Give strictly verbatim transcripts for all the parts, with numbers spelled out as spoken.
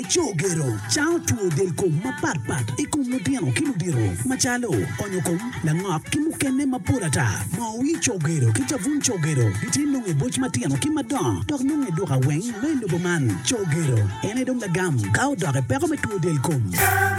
chogero chao tuo del kom maparpat ikum mutiano kiludiro machalo onyokom langok kimukene mapurata mawi chogero kichavun chogero kitino e boch matiano kimadon dornung e dora weng mendo boman chogero ene dong la gam kao dore pero me tuo del kom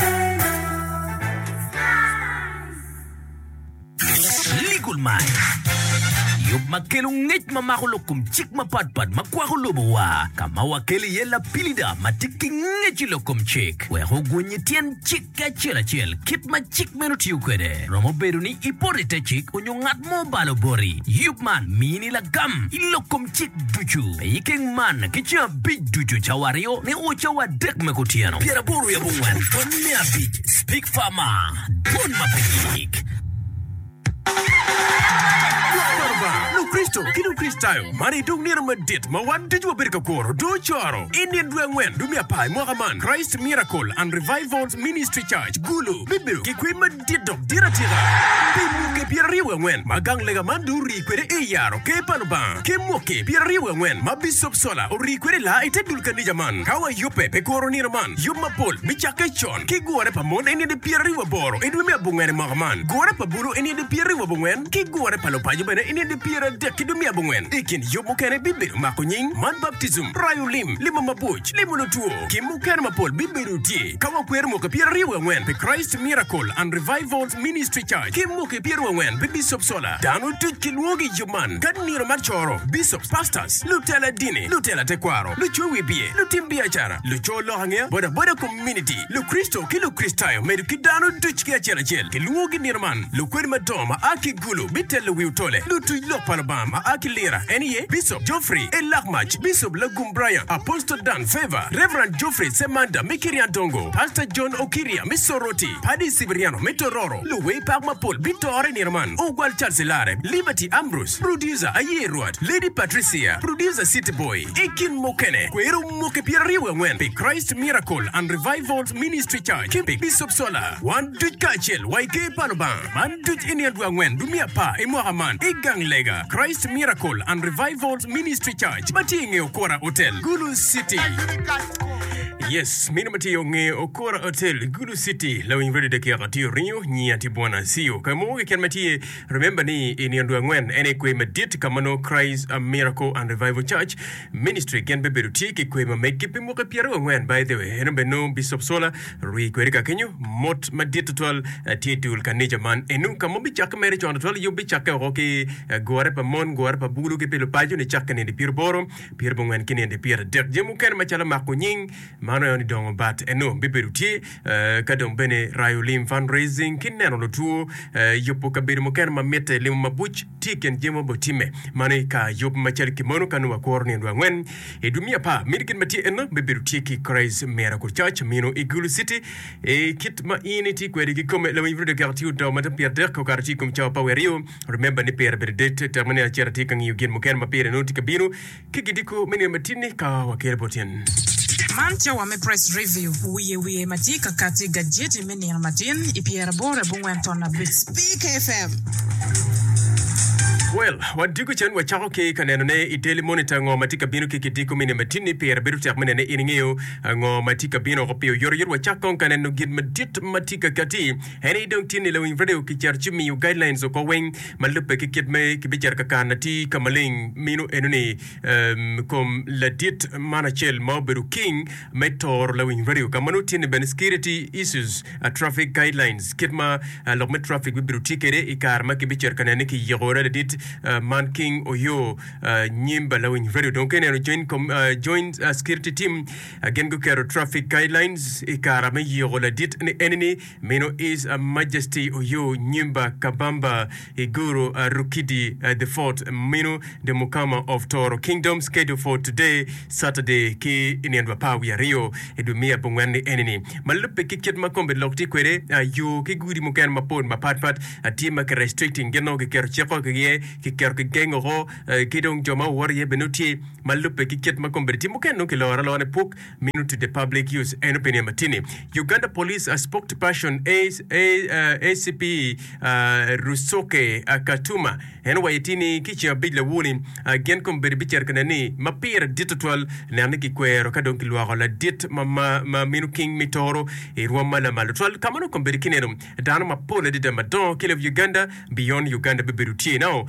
Ligul mai Yub makelung ngit mamakulokum chik mapatpat makwakulobowa kama wakeli yela pilida matiki ngechilokum chik we hugwenye tien chik kachela chel kit ma chik menuti ukwede romo beruni iporite chik unyongat mo balobori yub man mini la gam ilokum chik duchu iking man kicha big duchu chawario ne uchawa dek mekutiano piera boru ya bungwan ton mea bit speak fama don mapik Lu Cristo, kinu Cristayo, mani dung nira medit, ma wan tijwa birka koro, do choro, Indian duengwen, dumia pai, mohaman, Christ Miracle and Revival's Ministry Church, Gulu, Bibiru, kikwi medit dok, dira tira, bimu ke piariwe wen, magang lega manduri kwere eyaro, ke panuban, ke moke, piariwe wen, ma bisop sola, ori kwere la, ite dulka nijaman, kawa yupe, pe koro niraman, yuma pol, bichake chon, ki guare pa mon, eni de piariwe boro, edwime abungwene mohaman, guare pa bulu, eni de piariwe bungwen, ki guare pa lopajo bene, eni de piara de kidumia bungwen ikin yomo kene bibiru makonyin man baptism rayo lim limo mabuch limo lutuo kimu kene mapol bibiru tie kawa kwer mo ke piara riwe ngwen pe Christ Miracle and Revival's Ministry Church kimu ke piara ngwen pe Bishop Sola danu tuch kilwogi yuman kadniro machoro bishops pastors lutela dini lutela tekwaro lucho wibie lutimbia chara lucho lohangea boda boda community lu Kristo kilu Kristayo medu kidanu tuch kia chela chel kilwogi nirman lu kweri madoma aki gulu bitelu wiutole lutu Lopalabama Akilira N E A Bishop Geoffrey Elakmach Bishop Lagum Brian Apostle Dan Favor Reverend Geoffrey Semanda Mikirian Dongo Pastor John Okiria Misoroti Paddy Sibiriano Metororo Louis Pagmapol Bitore Nirman Ogwal Chancelare Liberty Ambrose Producer Aye Road Lady Patricia Producer City Boy Ekin Mokene Kweru Moke Piariwe Wen Pe Christ Miracle and Revival's Ministry Church Kimpe Bishop Sola One Duj Kachel Waike Panoban Man Duj Indian Wen Dumia Pa Emohaman Igang Lega Christ Miracle and Revival's Ministry Church Matinge Okora Hotel Gulu City. Yes, mina mati onge Okora Hotel Gulu City la invade de kia ratio rinyo nyia tibwana sio kamo kian mati remember ni ini andu ngwen ene kwe medit kamano Christ a Miracle and Revival Church Ministry kian beberuti ki kwe make pimo ka piero ngwen by the way ene beno Bishop Sola ri kwe ka kenyo mot medit twal titul kanija man enu kamo bi chaka mere chon twal yo bi chaka roki gore pa mon gore pa bulu ke pelo pajo ni chaka ni pier boro pier bongwen kini de pier dek jemu ken machala makunying mano yoni dongo bat eno biberuti kadong bene rayo lim fundraising kineno lo tuo yopo kabiri mo ken mamete lim mabuch tiken jemo botime mano ka yop machal kimono kanu wa korni ndo ngwen edumia pa mirkin mati eno biberuti ki Christ Miracle Church mino Igulu City e kit ma initi kwedi ki kome la mivro de quartier do mata pier dek ko quartier kum chawa pawerio remember ni pier berdete termine a charati kan yugen mo ken ma pier no tikabino kikidiko mini matini ka wakere botin Mancha wa me press review wiye wiye matika kati gadgeti mini ya matin ipiera bora bungwentona bit Speak F M. Well, what do you chen wa chako ke kaneno ne iteli monitor ngo matika bino ke kitiko mine matini per beru tak mene ne iningeo ngo matika bino kopio yor yor wa chako kaneno gid madit matika kati heni dong tini lo video ki charchi mi guidelines ko wen malupe ke kit me ki bichar ka kanati kamaling mino enuni um kom ladit manachel mo beru king metor lo video kamano tini ben security issues uh, traffic guidelines kitma uh, lo met traffic beru tikere ikar ma ki bichar kanene ki yoro ladit Uh, Man King Oyo uh, Nyimba Lawin Radio donc ene join com uh, join uh, security team again go kero traffic guidelines ikara me yola dit ne enemy meno is a uh, Majesty Oyo Nyimba Kabamba Iguru uh, Rukidi uh, the fourth meno the Mukama of Toro Kingdom scheduled for today Saturday ki iniandwa pa wi Rio edumia bongwani enemy malupe kiket makombe lokti kwere uh, yo ki gudi mukan mapon mapatpat atima uh, ke restricting geno ke kero cheko ke ki ker ki gengo ho ki dong joma war ye benuti malupe ki ket makomberti muken no ki lora lo ne puk minute to the public use en opinion matini. Uganda Police a spokesperson A, A, uh, A C P uh, Rusoke uh, Katuma en waytini kichi abidla wuni gen komberi bicher kanani mapir digital nani ki kwero ka donc lwa la dit ma ma minu king mitoro e rwama la malotol kamano komberi kinero dano mapole de madon kill of Uganda beyond Uganda beberuti now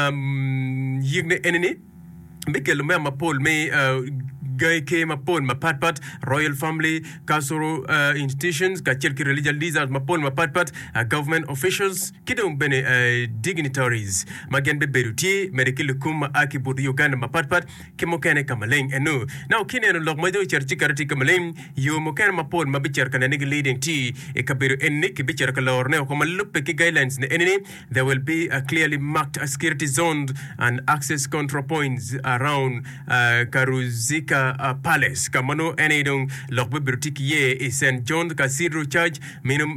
um yigne eneni Mikel me mapol me uh, Guy came upon my pat pat royal family castle uh, institutions ka chelki religious leaders mapon my pat pat uh, government officials kidum bene uh, dignitaries magen be beruti medikil kum aki bud Uganda my pat pat kimo kene kamaleng enu now kineno log modo cherchi karati kamaleng yo mo ken mapon mabicher kana nig leading t e kabiru enni ki bicher ka lorne ko malupe ki guidelines ne enni there will be a clearly marked a security zone and access control points around uh, Karuzika Uh, Palace kamano ene dong lokbe bertiki ye e Saint John Cathedral Church minum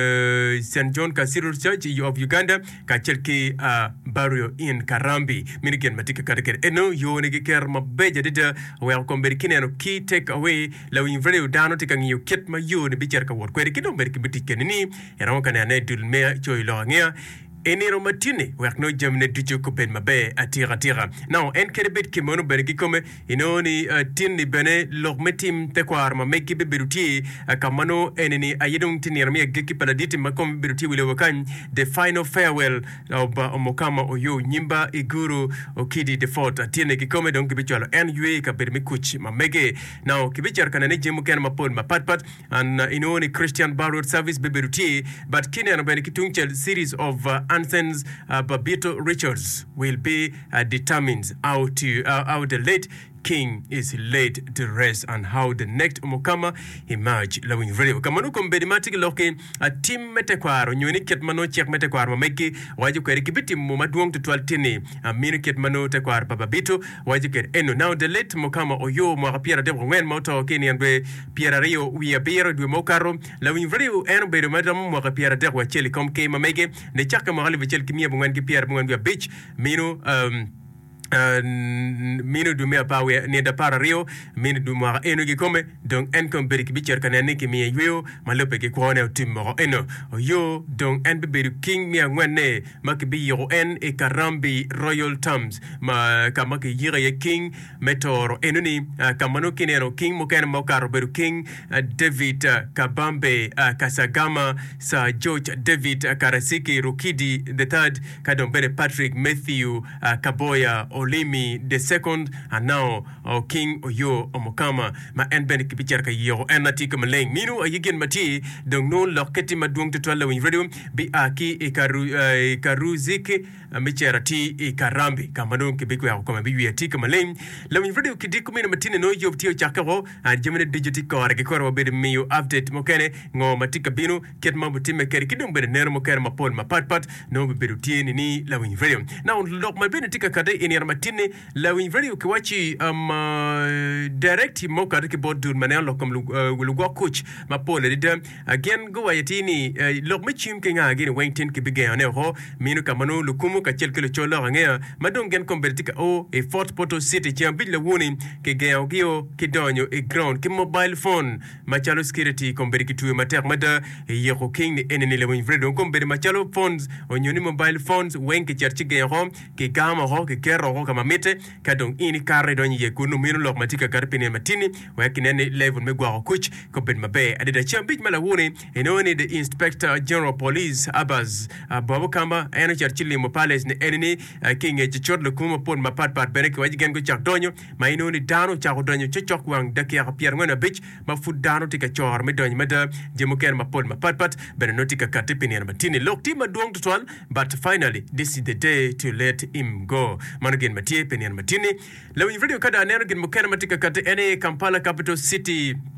uh, Saint John Cathedral Church of Uganda ka chelki uh, barrio in Karambi minigen matika kadeke eno yo ne ker mabeja dida welcome berkine no key take away la win very dano tikang yo kit ma yo ne bicher ka wor kwere kido berki bitike ni era kana ne dul me choy lo ngea enero matine wak no jamne dujo ko ben mabe atira tira now en kerebet ki mono bergi come inoni uh, tinni bene logmetim te kwar ma meki be beruti uh, kamano eneni ayedong tinir mi geki paladiti makom beruti wile wakan the final farewell of uh, omokama oyo nyimba iguru okidi the fort atine ki come donc bichalo en yue ka bermi kuch ma mege now kibichar kana ne jemu ken ma pon ma pat pat and uh, inoni Christian Barrow service be beruti but kineno bene kitungchel series of uh, Anthony's uh, Babito Richards will be uh, determined how to uh, how the late king is laid to rest and how the next Omokama emerge lawing video kamano kombedi matik loke a team metekwaro nyoni ket mano chek metekwaro meki waji kwere kibiti mo maduong to twelve tini a mini ket mano tekwaro babito waji ket eno now the late Omokama oyo mo apiera de wen moto kini anbe piera rio wi apiera du mokaro lawing video eno bedo madam mo apiera de wa cheli kom ke mamege ne chaka mo hali vichel kimia bungwan ki piera bungwan bi beach mino um Uh, minu du mea pawe ni da para rio minu du mwa eno gi come donc en kom berik bicher kana ne ki mi yo malope ki ko ne timmo eno yo donc en be king mi ngwane makbi yo en e Karambi royal terms ma kama ki yira ye king metoro eno ni uh, kamano kinero king mo ken mo karo beru king uh, David uh, Kabambe uh, Kasagama sa George David uh, Karasiki Rukidi the third kadon bere Patrick Matthew uh, Kaboya Olimi the second and now our king Oyo Omokama ma en ben ki bicher ka yo en ati kam leng minu ayigen mati donc non loketi madung to twala win radio bi aki e karu e karuzike micherati e Karambi kamano ki biku ya ko bi wi kam leng la win radio ki diku mina matine no yo tio chakaro a jemene digiti ko ar ki ko be mi yo update mo kene ngo matika binu ket mambu time kere kidum be ner mo kere ma pol ma pat pat no be beru tieni ni la win radio now lok mal ben tika kade in matine la win very ukiwachi um uh, direct moka ke bodur manel lokom lu go coach ma pole de again go ayatini uh, lok machim ke nga again waiting ke bige ne ho minu kamano lukumu ka chelke le cholo nga madon gen convertika o e Fort Portal City chambil le woni ke ge ogio ke donyo e ground ke mobile phone machalo security converki tu mater mada ye ko king ni eneni le win very donc convert machalo phones onyoni mobile phones wen ke cherchi ge ho ke gama ho ke kero kama mete kadong ini kare don ye kunu minu lok matika karpine matini wakinene level megwa coach ko ben mabe adida chambit mala woni enoni the inspector general police Abbas Babu Kamba eno charchili mo palace ne enini king e chot le kuma pon mapat pat bene ko wajigen ko chak donyo ma enoni dano chak donyo chok wang de ke pier ngona bich ma fu dano tika chor me donyo meda jemo ken ma pon mapat pat bene notika karpine matini lok ti maduong to twal but finally this is the day to let him go manogen matie penian matini la win video kada nero gen mokena matika kate ene Kampala capital city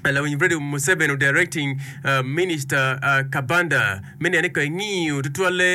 allowing Radio Museveni directing uh, Minister uh, Kabanda mene ne ka ngiu tutwale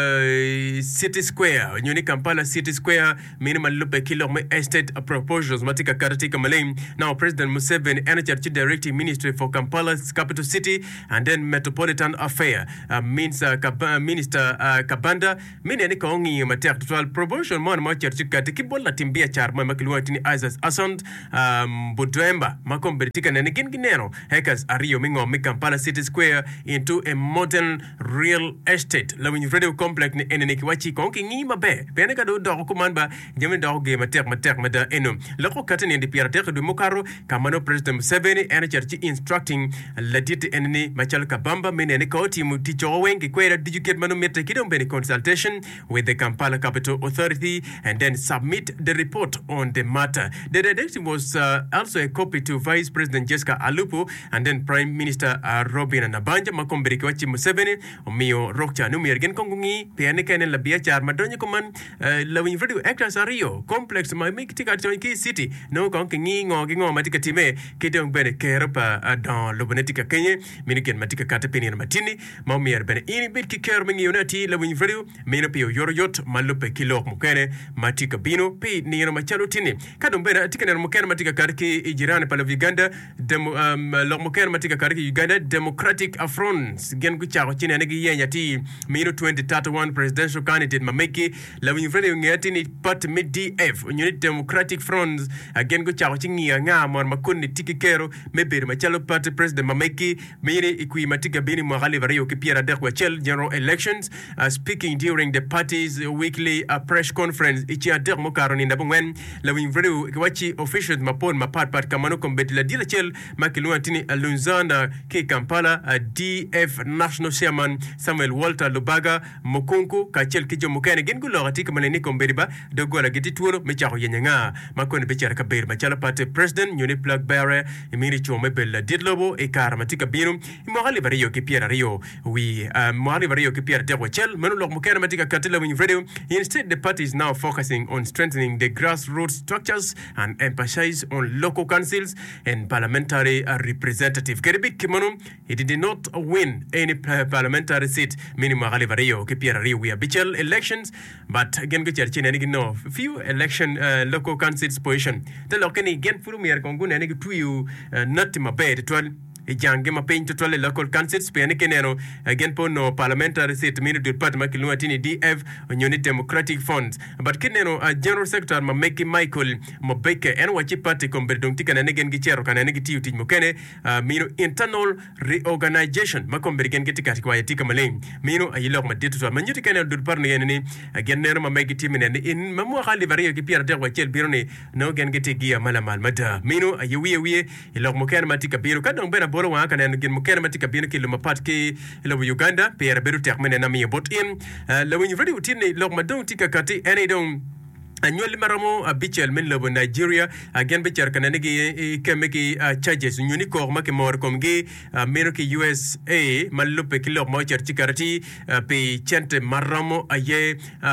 uh, City Square nyoni Kampala City Square mene malupe kilo me estate proposals matika karatika malay. Now President Museveni energy directing Ministry for Kampala's capital city and then metropolitan affair uh, means uh, Kab- Minister uh, Kabanda mene ne ka ngiu matika tutwale proposal mon ma churchika tikibola timbia charma makilwa tini Isaac Asant um, Budwemba makombetika ne Ginero hackers Ario Mingo make Kampala City Square into a modern real estate. Lawin radio complex ni eneneki wachi konki ngi mabe. Peneka do do kumamba jamin do ge matek matek mada eno. Lako katen ndi piaratek do mokaro kamano President Museveni energy instructing ladit eneni machal kabamba menene koti muticho wengi kwera educate mano mete kidom beni consultation with the Kampala Capital Authority and then submit the report on the matter. The directive was uh, also a copy to Vice President Jessica Alupo and then Prime Minister uh, Robin Nabanja makomberi kwachi Museveni omio rokcha numi ergen kongungi piane kene labia char madonye kuman uh, lawin video actors ario complex ma mikitika ki city no konki ngi ngo ngo matika time kite bene kerpa uh, dans lobonetika kenye miniken matika kata peni matini mami er bene ini bit ki ker mingi unati lawin video mino pio yorojot malupe kilo mukene matika bino pi ni no machalo tini kadom bene atika ne mukene matika karki ijirane pala Uganda demo um, lokmoken matika kariki Uganda Democratic Affronts gen kuchako chini anegi yenya ti mino twenty thirty-one presidential candidate mameki la winfrede ngati ni part mid D F unit Democratic Fronts again kuchako chingi nga mon makundi tikikero mebere machalo party president mameki mire ikui matika bini mwagali vario kipiera dekwa chel general elections uh, speaking during the party's weekly uh, press conference ichi adek mokaroni ndabungwen la winfrede kwachi officials mapon mapat pat kamano kombeti la dila chel makilua tini Lunzana ke Kampala uh, D F National Chairman Samuel Walter Lubaga Mokunku kachel kijo mukene gengu logati kamaleni komberiba dogola giti tuoro mechako yenyenga makone bechara kabir machala pate president nyoni plug bare imiri chome bella didlobo e karamatika binu imorali vario ke piera rio we uh, morali vario ke piera dewa chel menu log mukene matika katila win radio. Instead the party is now focusing on strengthening the grassroots structures and emphasize on local councils and parliamentary uh, representative. Keribik Kimono, he did not win any uh, parliamentary seat, minimum Alivario, Kipiera Rio, we are bichel elections, but again, good church in no few election uh, local councils position. The Lokani again, Furumir Kongun, and to you, not in my bed, twelve. Jange mapen to twelve local councils pe kenero again po no parliamentary seat minu department kilua tini D F unit Democratic Funds but kenero a general secretary ma make Michael Mobeke en wachi party komberdong tika na negen gichero kana negi tiu tij mokene minu internal reorganization ma kombergen gitika kwa tika maleng minu ayilok ma ditu to manjuti kenero department ni again nero ma make team ne in mamu khali vario ki pier de wachel birone no gen gitigia mala mal mada minu ayewie wie ilok mokene matika biro kadong bena boro wa kana ngin mukene matika bino ki luma patki lo Uganda pera beru termine na mi bot in lo win very utini lo madong tika kati ene dong annual maramo a bichel min lobo Nigeria again bicher kana negi kemeki charges nyuni ko ma ke mor komgi meno ki U S A malupe kilo mo cherchi karati pe chente maramo aye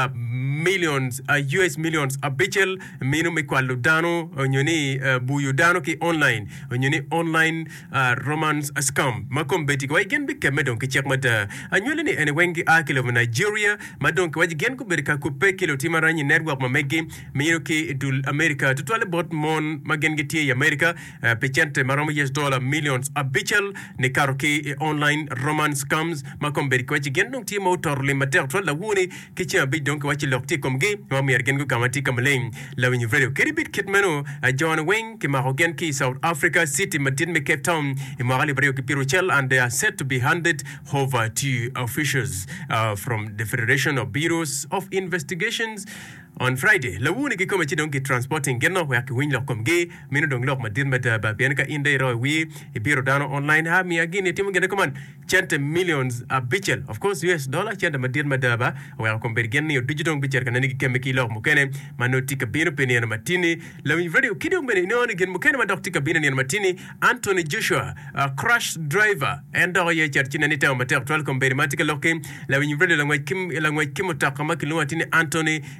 millions U S millions a bichel meno me kwalu dano nyuni buyu dano ki online nyuni online romance scam makom beti ko again bikke medon ki check mata annual ni ene wengi akilo Nigeria madon ko waji gen ko berka ko pe kilo timarani network ma megi mino ki dul America tutwale bot mon magen geti America uh, pechente maromo yes dollar millions abichel ne karoki online romance scams makom beri ko ci gen donc ti mo torle mater to la woni ki ci abi donc wachi lokti comme gi mo mer gen go kamati kamlen la wini video keribit kitmeno uh, John Wing ki marogen ki South Africa City Martin me Cape Town e morali brio ki pirochel and they are set to be handed over to officials uh, from the Federation of Bureaus of Investigations on Friday. La wuni ki kome chi donki transporting geno wa ki win lokom ge minu dong lok madin mada ba bianka inde ro wi e biro dano online ha mi agini timu gene command chente millions a bichel of course U S dollar chente madin mada ba wa ko ber genni digital bicher kana ni keme ki lok mukene manoti ka bino peni na matini la wini video kido mene no ni gen mukene ma dokti ka bino ni matini Anthony Joshua a crash driver endo ye cherchina ni taw mater twelve ko ber matika lokim la wini video la ngwa kim la ngwa kim takama ki luatini Anthony Joshua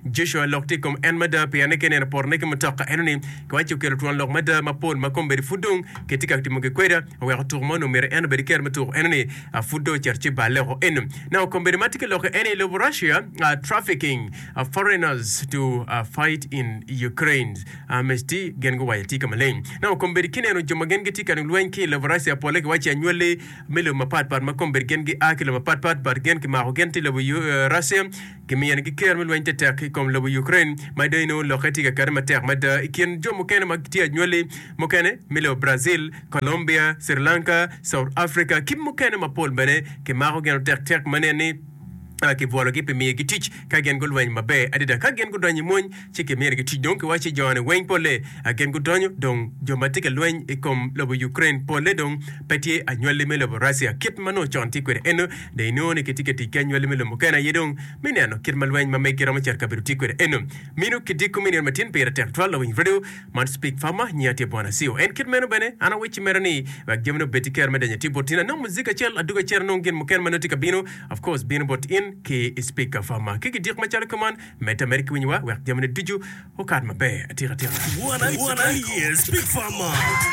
lokti kom en mada piane kene por ne kemtoka enoni kwa chu kero tuan lok mada mapol makombe fudung ketika timoge kweda wa tourmo no mere en beriker metur enoni a fudo cherchi balero en now kombe matike lok ene lo Russia uh, trafficking of foreigners to uh, fight in Ukraine amesti gengo wa tika maleng now kombe kene no jomagen getika no lwenki lo Russia pole kwa chi anywele melo mapat par makombe gengi akilo mapat pat bar gen ki ma genti lo Russia kemiyan ki ker melo wente tek kom lo Ukraine ma dayno lo khatika karma tek ma da ikin jo mokene magti anywele mokene melo Brazil Colombia Sri Lanka South Africa kim mokene mapol bene ke ma gen tek tek manene ki vola ki pemi ki tich ka gen gol wen mabe adida ka gen godonyi mon chike mer ki tich donc wachi jone wen pole gen godonyo donc jomatika lwen e kom lobo Ukraine pole donc peti anywele melo Russia kip mano chonti kwere eno de no ne kitike tikanywele melo mokana yedong minano kirmal wen mame kirama cherka biruti kwere eno minu kidiku minin matin pera tek twala wen radio man speak fama nyati bona sio en kirmeno bene ana wichi merani wa gemno betiker medanya tibotina no muzika chel aduga cher no gen mokan manotika bino of course bino bot in ki speaker fama kiki dik ma chal command meta america winwa wa jamne diju o kad ma be atira tira wana wana yes speak fama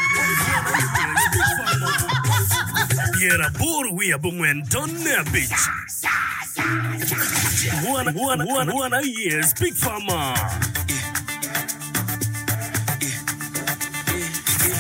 Yera bor we abungwen tonne bitch wana wana wana yes speak fama